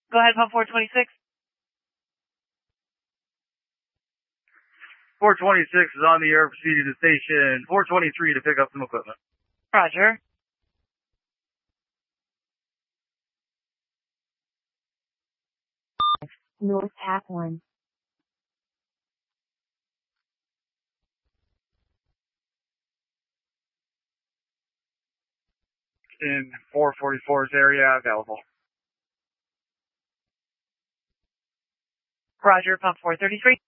Go ahead, pump 426. 426 is on the air, proceeding to station 423 to pick up some equipment. Roger. North Path 1. In 444's area, available. Roger, pump 433.